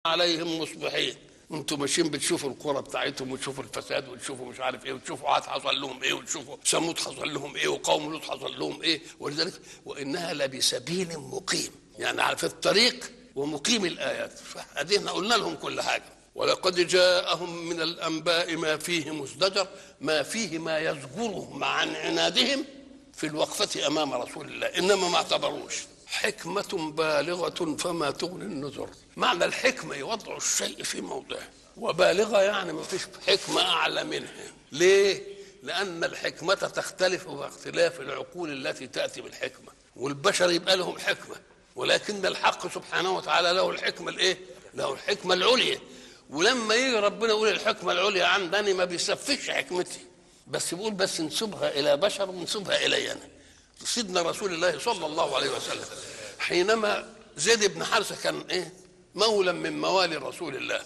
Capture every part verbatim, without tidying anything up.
عليهم مصبحين. انتوا ماشيين بتشوفوا القرى بتاعتهم وتشوفوا الفساد وتشوفوا مش عارف ايه وتشوفوا عاد حصل لهم ايه وتشوفوا ثمود حصل لهم ايه وقوم لوط حصل لهم ايه، ولذلك وانها لبسبيل مقيم، يعني في الطريق ومقيم الايات. فادينا قلنا لهم كل حاجه. ولقد جاءهم من الانباء ما فيه مزدجر، ما فيه ما يزجرهم عن عنادهم في الوقفه امام رسول الله، انما ما اعتبروش. حكمة بالغة فما تغني النذر. معنى الحكمة يوضع الشيء في موضعه، وبالغة يعني ما فيش حكمة أعلى منها. ليه؟ لأن الحكمة تختلف باختلاف العقول التي تأتي بالحكمة، والبشر يبقى لهم حكمة، ولكن الحق سبحانه وتعالى له الحكمة الإيه؟ له الحكمة العليا. ولما يجي ربنا يقول الحكمة العليا عندني ما بيسفكش حكمتي، بس بيقول بس نسبها إلى بشر ونسبها إلي أنا. سيدنا رسول الله صلى الله عليه وسلم حينما زيد بن حارثة كان ايه مولى من موالي رسول الله،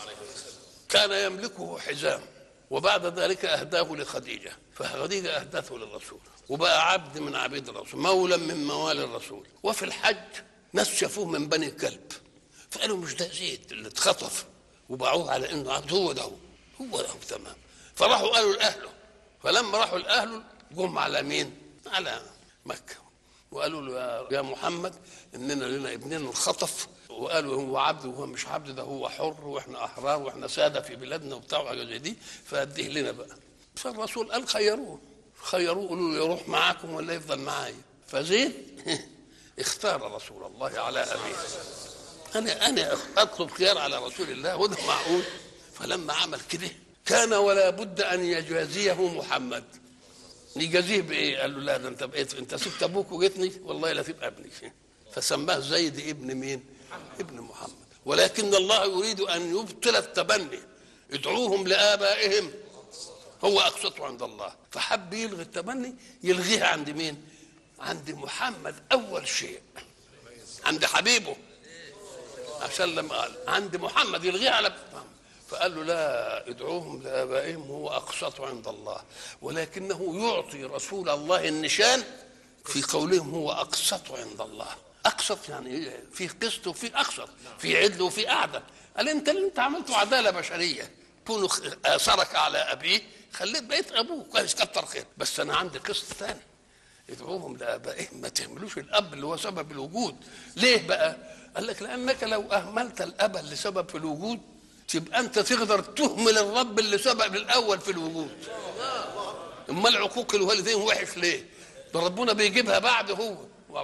كان يملكه حزام، وبعد ذلك اهداه لخديجه، فخديجه اهدته للرسول، وبقى عبد من عبيد الرسول، مولى من موالي الرسول. وفي الحج ناس شافوه من بني كلب، فقالوا مش ده زيد اللي اتخطف وباعوه على انه عبد، هو ده هو هو ده هو تمام. فراحوا قالوا لاهله، فلما راحوا لاهله جم على مين؟ على مكة، وقالوا له يا محمد اننا لنا ابننا انخطف، وقالوا هو عبد وهو مش عبد، ده هو حر واحنا احرار واحنا ساده في بلادنا وبتاع حاجه زي دي، فاديه لنا بقى. فالرسول قال خيروه خيروه قالوا له يروح معاكم ولا يفضل معايا؟ فزيد اختار رسول الله على ابيه. انا انا اطلب خيار على رسول الله وده معقول؟ فلما عمل كده كان ولا بد ان يجازيه محمد. يجازيه بايه؟ قال له لا ده انت بقيت انت سبت ابوك وجيتني والله لا تبقى ابني. فسماه زيد ابن مين؟ ابن محمد. ولكن الله يريد ان يبطل التبني، ادعوهم لابائهم هو اقسط عند الله. فحب يلغي التبني، يلغيها عند مين؟ عند محمد اول شيء، عند حبيبه، عشان لما قال عند محمد يلغيها على محمد. فقال له لا، ادعوهم لآبائهم هو أقسط عند الله، ولكنه يعطي رسول الله النشان في قولهم هو أقسط عند الله. أقسط يعني في قسط وفي أقسط، في عدل وفي أعدل. قال أنت اللي أنت عملته عدالة بشرية، كونه آثرك على أبيه خليت بقيت أبوه كويس كتر خير، بس أنا عندي قسط ثاني، ادعوهم لآبائهم، ما تهملوش الأب اللي هو سبب الوجود. ليه بقى؟ قال لك لأنك لو أهملت الأب اللي سبب في الوجود تبقى انت تقدر تهمل الرب اللي سبب الاول في الوجود. امال عقوق الوالدين وحش ليه؟ ده ربنا بيجيبها بعد هو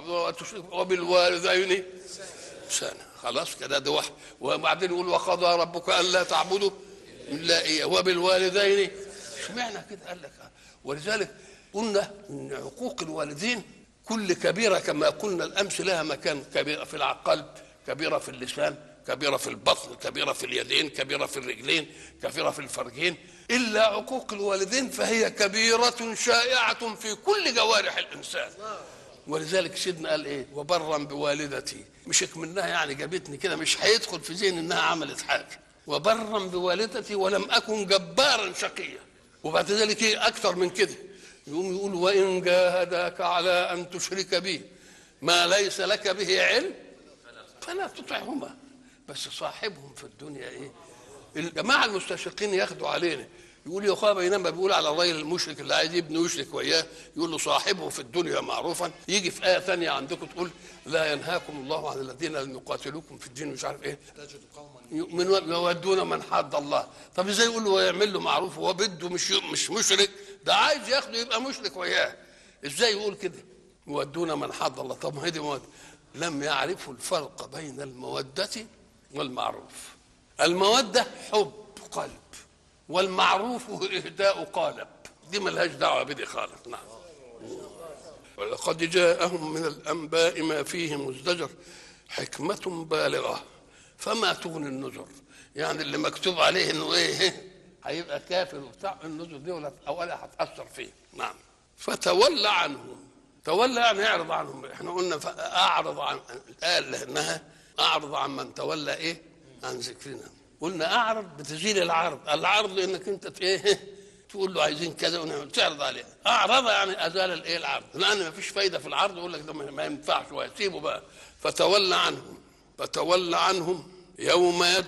وبالوالدين سنة، خلاص كده ده واحد. وبعدين يقول وقضى ربك الا تعبدوا الا اياه وبالوالدين. اشمعنى كده؟ قال لك ولذلك قلنا ان عقوق الوالدين كل كبيره كما قلنا الامس لها مكان، كبيره في القلب، كبيره في اللسان، كبيرة في البطن، كبيرة في اليدين، كبيرة في الرجلين، كبيرة في الفرجين، إلا عقوق الوالدين فهي كبيرة شائعة في كل جوارح الإنسان. ولذلك سيدنا قال إيه؟ وبرا بوالدتي، مش منها يعني جابتني كده، مش هيدخل في ذهن إنها عملت حاجة. وبرا بوالدتي ولم أكن جبارا شقيا. وبعد ذلك إيه أكثر من كده؟ يقوم يقول وإن جاهداك على أن تشرك بي ما ليس لك به علم فلا تطعهما بس صاحبهم في الدنيا ايه. الجماعه المستشرقين ياخدوا علينا، يقول يا اخويا بينما بيقول على الراجل المشرك اللي عايز ابنه يشرك وياه يقول له صاحبه في الدنيا معروفا، يجي في ايه ثانيه عندكم تقول لا ينهاكم الله عن الذين لم يقاتلوكم في الدين مش عارف ايه من يودون من حد الله. طب ازاي يقول له ويعمل له معروف وهو بده مش مش مشرك، ده عايز ياخده يبقى مشرك وياه؟ ازاي يقول كده يودون من حد الله؟ طب ما هي دي مودة. لم يعرفوا الفرق بين الموده والمعروف. المودة حب قلب، والمعروف إهداء قالب، دي ملهاش دعوة بدي خالص. نعم. ولقد جاءهم من الأنباء ما فيه مزدجر، حكمة بالغة فما تغني النذر. يعني اللي مكتوب عليه انه ايه هيبقى كافر وبتاع، النذر دي ولا اولا هتأثر فيه. نعم. فتولى عنهم، تولى يعني يعرض عنهم. احنا قلنا اعرض عن قال لانها اعرض عن من تولى ايه عن ذكرنا. قلنا اعرض بتزيل العرض، العرض انك انت ايه تقول له عايزين كذا ونعمل تعرض عليه. اعرض يعني ازال الايه العرض، لان ما فيش فايده في العرض، يقول لك ده ما ينفعش وهسيبه بقى. فتولى عنهم فتولى عنهم يوم